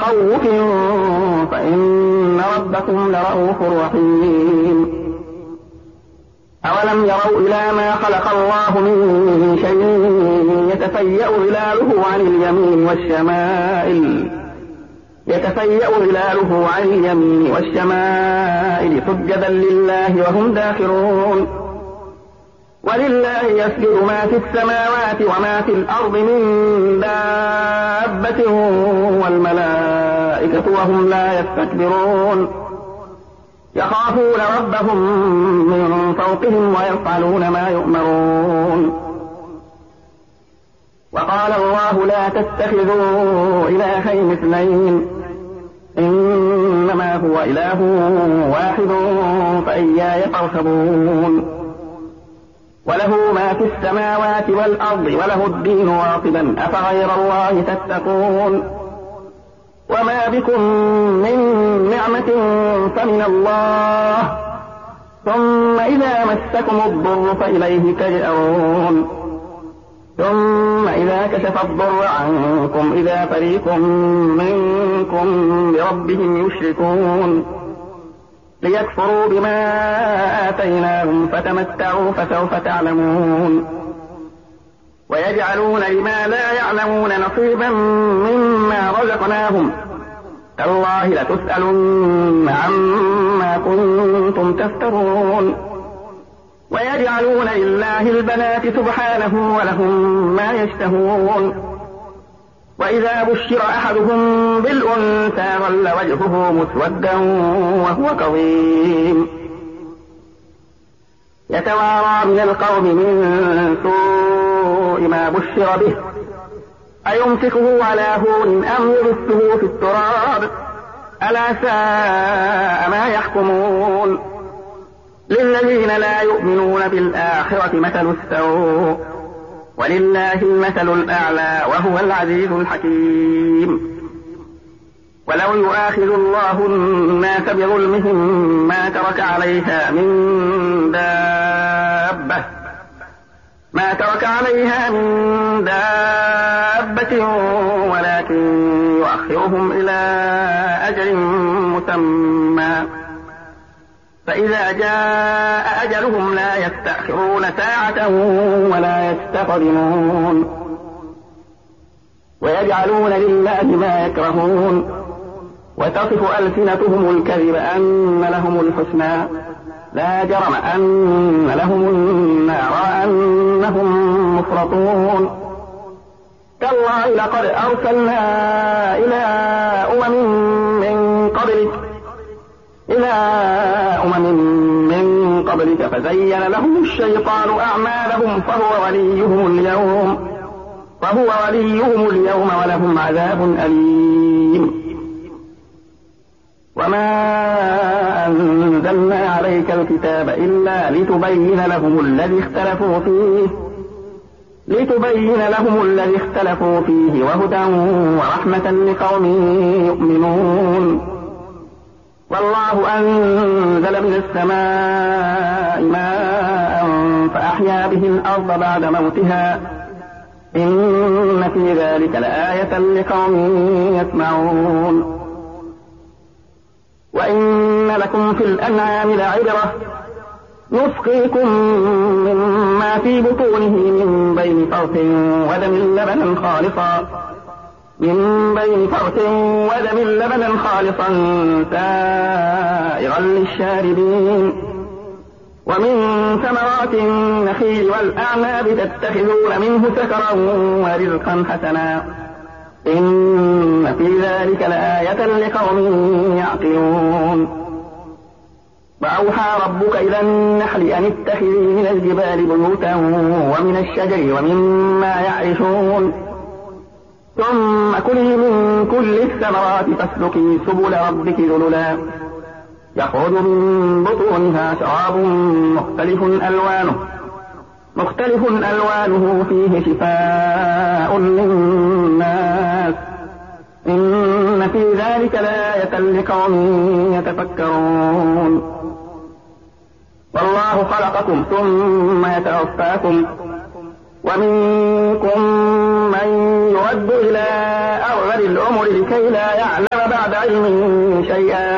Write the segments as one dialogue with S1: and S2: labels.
S1: تخوف فإن ربكم لرؤوف رحيم. أولم يروا إلى ما خلق الله من شيء يتفيأ ظلاله عن اليمين والشمائل سجدا لله وهم داخرون. ولله يسجد ما في السماوات وما في الأرض من دابة والملائكة وهم لا يستكبرون يخافون ربهم من فوقهم ويفعلون ما يؤمرون. وقال الله لا تتخذوا إلهين اثنين إنما هو إله واحد فإياي فارهبون. وله ما في السماوات والأرض وله الدين واصبا أفغير الله تتقون. وما بكم من نعمة فمن الله ثم إذا مسكم الضر فإليه تجأرون. ثم إذا كشف الضر عنكم إذا فريق منكم بربهم يشركون ليكفروا بما آتيناهم فتمتعوا فسوف تعلمون. ويجعلون لما لا يعلمون نصيبا مما رزقناهم تالله لتسألن عما كنتم تفترون. ويجعلون لله البنات سبحانه ولهم ما يشتهون. وإذا بشر أحدهم بالأنثى ظل وجهه مسودا وهو كظيم يتوارى من القوم من سوء ما بشر به أيمسكه على هون أم يدسه في التراب ألا ساء ما يحكمون. للذين لا يؤمنون بالآخرة مثل السوء ولله المثل الأعلى وهو العزيز الحكيم. ولو يؤاخذ الله الناس بظلمهم ما ترك عليها من دابة ولكن يؤخرهم إلى أجل مسمى فإذا جاء أجلهم لا يستأخرون ساعة ولا يستقدمون. ويجعلون لله ما يكرهون وتصف ألسنتهم الكذب أن لهم الحسنى لا جرم أن لهم النار وأنهم مفرطون. تالله لقد أرسلنا إلى أمم من قبلك فزين لهم الشيطان أعمالهم فهو وليهم اليوم ولهم عذاب أليم. وما أنزلنا عليك الكتاب إلا لتبين لهم الذي اختلفوا فيه وهدى ورحمة لقوم يؤمنون. والله أنزل من السماء ماء فأحيا به الأرض بعد موتها إن في ذلك لآية لقوم يسمعون. وإن لكم في الأنعام لعبرة نسقيكم مما في بطونه من بين فرث ودم لبنا خالصا سائغا للشاربين. ومن ثمرات النخيل والأعناب تتخذون منه سكرا ورزقا حسنا إن في ذلك لآية لقوم يعقلون. وأوحى ربك إلى النحل أن اتخذي من الجبال بيوتا ومن الشجر ومما يعرشون ثم كلي من كل الثمرات فاسلكي سبل ربك ذللا يخرج من بطونها شراب مختلف ألوانه فيه شفاء للناس إن في ذلك لآية لقوم يتفكرون. والله خلقكم ثم يتوفاكم ومنكم من يرد إلى أرذل العمر لكي لا يعلم بعد علم شيئا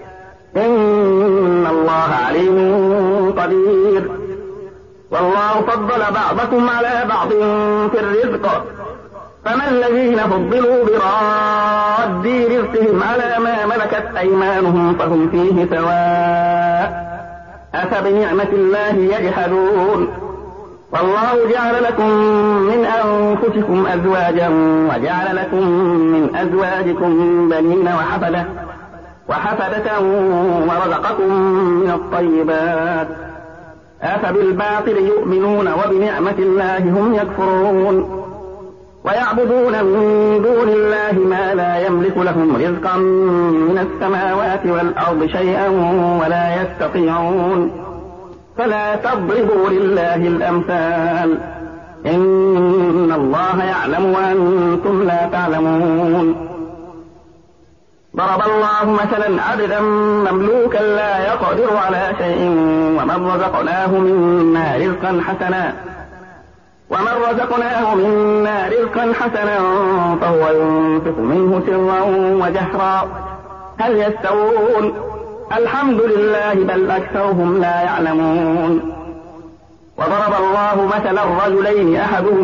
S1: إن الله عليم قدير والله فضل بعضكم على بعض في الرزق فما الذين فضلوا براد رزقهم على ما ملكت أيمانهم فهم فيه سواء أفبنعمة الله يجحدون والله جعل لكم من أنفسكم أزواجا وجعل لكم من أزواجكم بنين وحفدة ورزقكم من الطيبات أفبالباطل يؤمنون وبنعمة الله هم يكفرون ويعبدون من دون الله ما لا يملك لهم رزقا من السماوات والأرض شيئا ولا يستطيعون فلا تضربوا لله الأمثال إن الله يعلم وأنتم لا تعلمون ضرب الله مثلا عبدا مملوكا لا يقدر على شيء ومن رزقناه منا رزقا حسنا فهو ينفق منه سرا وجهرا هل يستوون الحمد لله بل أكثرهم لا يعلمون وضرب الله مثلا الرجلين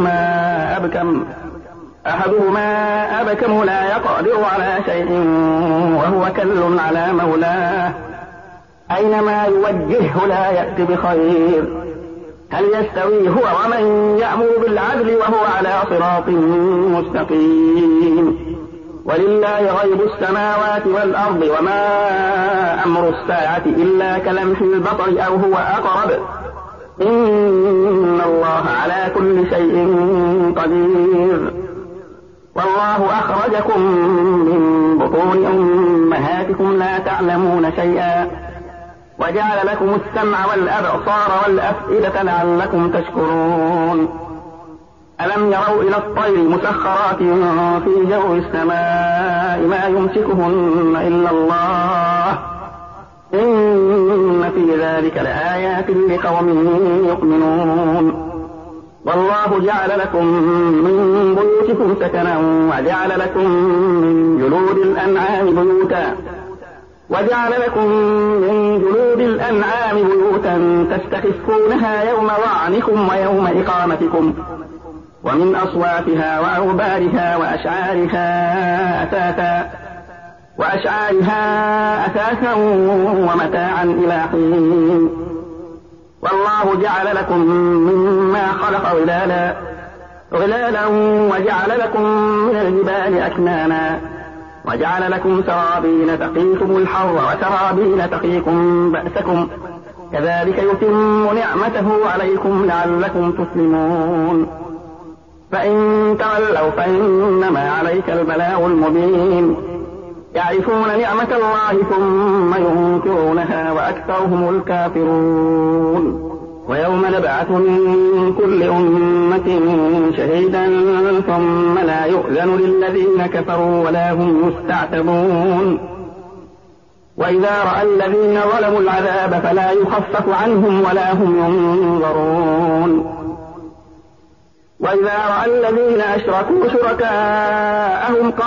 S1: أحدهما أبكم لا يقدر على شيء وهو كل على مولاه أينما يوجهه لا يأتي بخير هل يستوي هو ومن يأمر بالعدل وهو على صراط مستقيم ولله غيب السماوات والأرض وما أمر الساعة إلا كلمح البصر أو هو أقرب إن الله على كل شيء قدير والله أخرجكم من بطون أمهاتكم لا تعلمون شيئا وجعل لكم السمع والأبصار والأفئدة لعلكم تشكرون ألم يروا إلى الطير مسخرات في جو السماء ما يمسكهن إلا الله إن في ذلك لآيات لقوم يؤمنون والله جعل لكم من بيوتكم سكنا وجعل لكم من جلود الأنعام بيوتا تستخفونها يوم ظعنكم ويوم إقامتكم ومن أصوافها وأوبارها وأشعارها أثاثا ومتاعا إلى حين والله جعل لكم مما خلق ظلالا وجعل لكم من الجبال أكنانا وجعل لكم سرابيل تقيكم الحر وسرابيل تقيكم بأسكم كذلك يتم نعمته عليكم لعلكم تسلمون فإن تولوا فإنما عليك البلاغ المبين يعرفون نعمة الله ثم ينكرونها وأكثرهم الكافرون ويوم نبعث من كل أمة شهيدا ثم لا يؤذن للذين كفروا ولا هم يستعتبون وإذا رأى الذين ظلموا العذاب فلا يخفف عنهم ولا هم ينظرون وإذا رأى الذين أشركوا شركاءهم